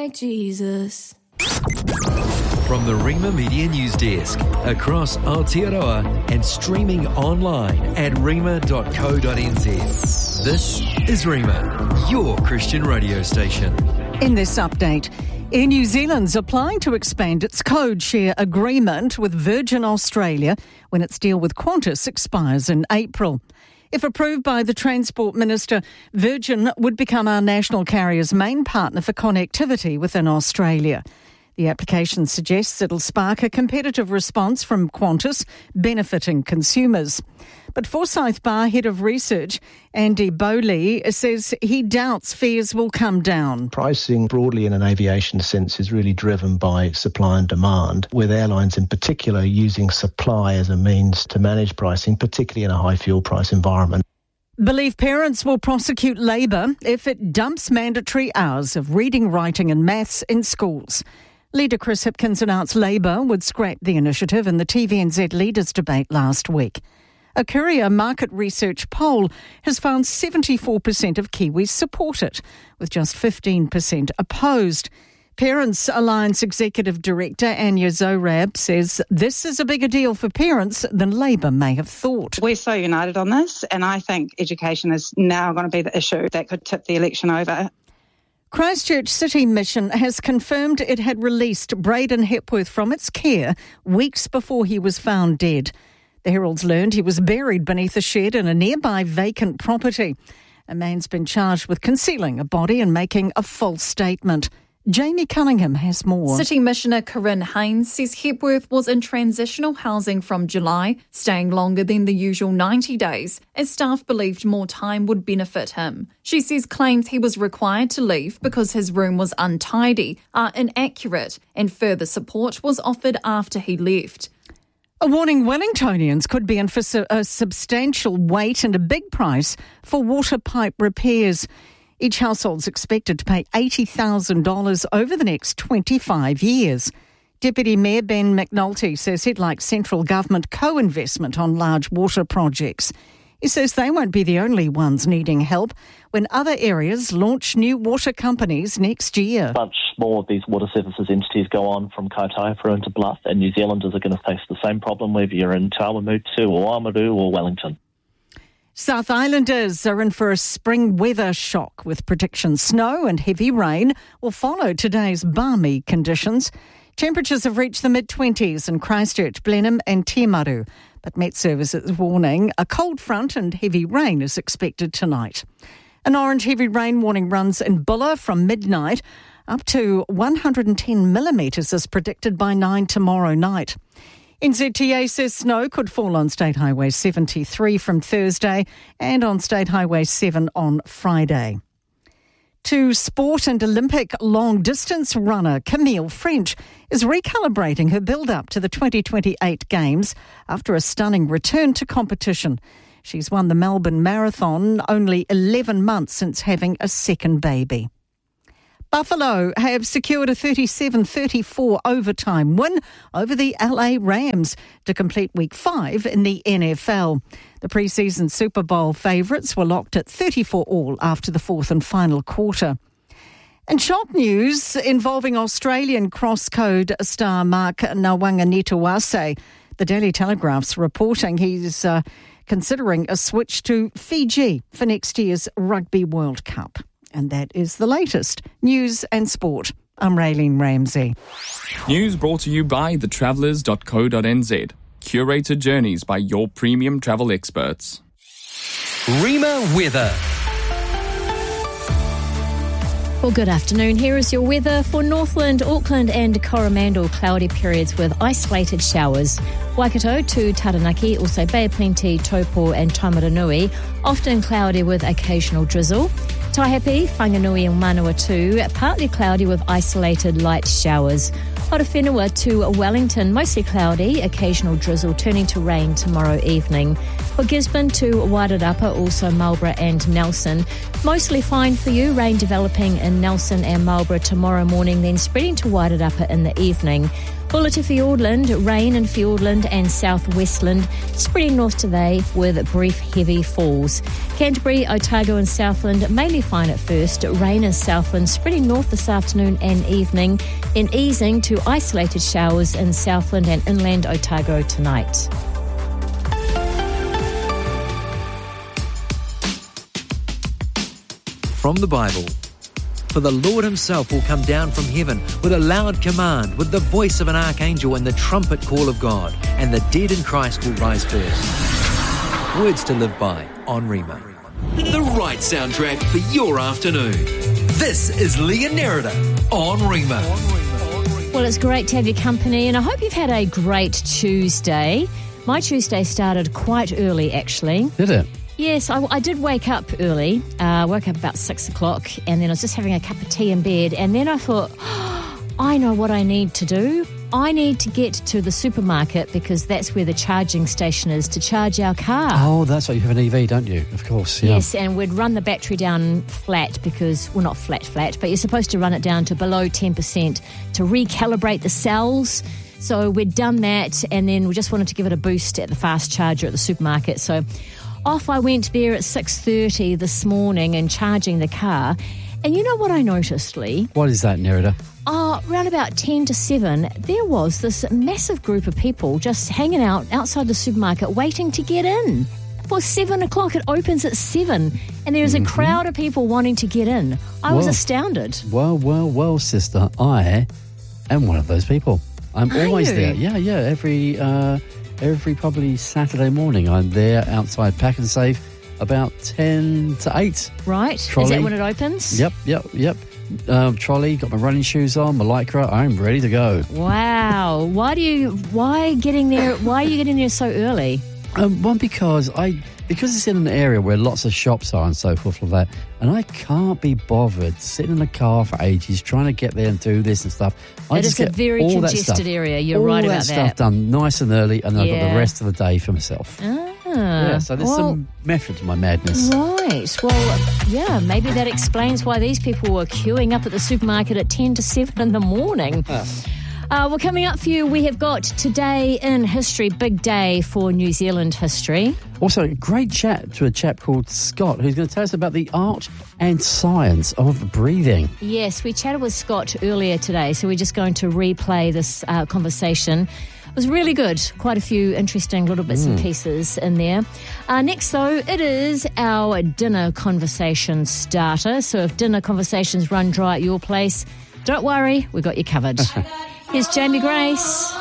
like Jesus. From the Rima Media News Desk, across Aotearoa and streaming online at rima.co.nz. This is Rima, your Christian radio station. In this update, Air New Zealand's applying to expand its code share agreement with Virgin Australia when its deal with Qantas expires in April. If approved by the Transport Minister, Virgin would become our national carrier's main partner for connectivity within Australia. The application suggests it'll spark a competitive response from Qantas, benefiting consumers. But Forsyth Bar Head of Research, Andy Bowley, says he doubts fares will come down. Pricing broadly in an aviation sense is really driven by supply and demand, with airlines in particular using supply as a means to manage pricing, particularly in a high fuel price environment. Believe parents will prosecute Labour if it dumps mandatory hours of reading, writing and maths in schools. Leader Chris Hipkins announced Labour would scrap the initiative in the TVNZ Leaders' debate last week. A Courier market research poll has found 74% of Kiwis support it, with just 15% opposed. Parents Alliance Executive Director Anya Zorab says this is a bigger deal for parents than Labour may have thought. We're so united on this, and I think education is now going to be the issue that could tip the election over. Christchurch City Mission has confirmed it had released Braden Hepworth from its care weeks before he was found dead. The Herald's learned he was buried beneath a shed in a nearby vacant property. A man's been charged with concealing a body and making a false statement. Jamie Cunningham has more. City Missioner Corinne Haynes says Hepworth was in transitional housing from July, staying longer than the usual 90 days, as staff believed more time would benefit him. She says claims he was required to leave because his room was untidy are inaccurate, and further support was offered after he left. A warning Wellingtonians could be in for a substantial wait and a big price for water pipe repairs. Each household's expected to pay $80,000 over the next 25 years. Deputy Mayor Ben McNulty says he'd like central government co-investment on large water projects. He says they won't be the only ones needing help when other areas launch new water companies next year. A bunch more of these water services entities go on from Kaitaiapura into Bluff, and New Zealanders are going to face the same problem whether you're in Tawamutu or Amaru or Wellington. South Islanders are in for a spring weather shock with predictions snow and heavy rain will follow today's balmy conditions. Temperatures have reached the mid-20s in Christchurch, Blenheim and Timaru. But Met Service is warning a cold front and heavy rain is expected tonight. An orange heavy rain warning runs in Bulla from midnight. Up to 110 millimetres is predicted by 9 tomorrow night. NZTA says snow could fall on State Highway 73 from Thursday and on State Highway 7 on Friday. To sport, and Olympic long-distance runner Camille French is recalibrating her build-up to the 2028 Games after a stunning return to competition. She's won the Melbourne Marathon only 11 months since having a second baby. Buffalo have secured a 37-34 overtime win over the LA Rams to complete Week 5 in the NFL. The preseason Super Bowl favourites were locked at 34-all after the fourth and final quarter. And shock news involving Australian cross-code star Mark Nawaqanitawase. The Daily Telegraph's reporting he's considering a switch to Fiji for next year's Rugby World Cup. And that is the latest news and sport. I'm Raylene Ramsey. News brought to you by thetravellers.co.nz. Curated journeys by your premium travel experts. Rima weather. Well, good afternoon. Here is your weather for Northland, Auckland and Coromandel. Cloudy periods with isolated showers. Waikato to Taranaki, also Bay of Plenty, Taupo and Taumaranui. Often cloudy with occasional drizzle. Taihape, Whanganui and Manawatu, partly cloudy with isolated light showers. Horowhenua to Wellington, mostly cloudy, occasional drizzle turning to rain tomorrow evening. For Gisborne to Wairarapa, also Marlborough and Nelson. Mostly fine for you. Rain developing in Nelson and Marlborough tomorrow morning, then spreading to Wairarapa in the evening. Bullita Fiordland, rain in Fiordland and South Westland, spreading north today with brief heavy falls. Canterbury, Otago and Southland, mainly fine at first. Rain in Southland, spreading north this afternoon and evening, then easing to isolated showers in Southland and inland Otago tonight. From the Bible. For the Lord himself will come down from heaven with a loud command, with the voice of an archangel and the trumpet call of God, and the dead in Christ will rise first. Words to live by on Rima. The right soundtrack for your afternoon. This is Leah Nerida on Rima. Well, it's great to have your company, and I hope you've had a great Tuesday. My Tuesday started quite early, actually. Did it? Yes, I did wake up early. Woke up about 6 o'clock, and then I was just having a cup of tea in bed, and then I thought, I know what I need to do. I need to get to the supermarket because that's where the charging station is to charge our car. Oh, that's right. You have an EV, don't you? Of course, yeah. Yes, and we'd run the battery down flat because, well, not flat, but you're supposed to run it down to below 10% to recalibrate the cells. So we'd done that, and then we just wanted to give it a boost at the fast charger at the supermarket. So off I went there at 6:30 this morning and charging the car. And you know what I noticed, Lee? What is that, Nerida? Around about 10 to 7, there was this massive group of people just hanging out outside the supermarket waiting to get in. For 7 o'clock, it opens at 7, and there's a crowd of people wanting to get in. I was astounded. Well, sister, I am one of those people. I'm always there. Yeah. Every probably Saturday morning, I'm there outside Pack and Save about 10 to 8. Right. Trolley. Is that when it opens? Yep. Trolley, got my running shoes on, my Lycra, I'm ready to go. Wow. Why are you getting there so early? One, because it's in an area where lots of shops are and so forth like that, and I can't be bothered sitting in the car for ages trying to get there and do this and stuff. It is a very congested area. You're right about that. All that stuff done nice and early, and then I've got the rest of the day for myself. So there's some method to my madness. Right. Well, maybe that explains why these people were queuing up at the supermarket at 10 to 7 in the morning. Well, coming up for you, we have got Today in History, big day for New Zealand history. Also, a great chat to a chap called Scott, who's going to tell us about the art and science of breathing. Yes, we chatted with Scott earlier today, so we're just going to replay this conversation. It was really good. Quite a few interesting little bits and pieces in there. Next, though, it is our dinner conversation starter. So if dinner conversations run dry at your place, don't worry, we've got you covered. Here's Jamie Grace.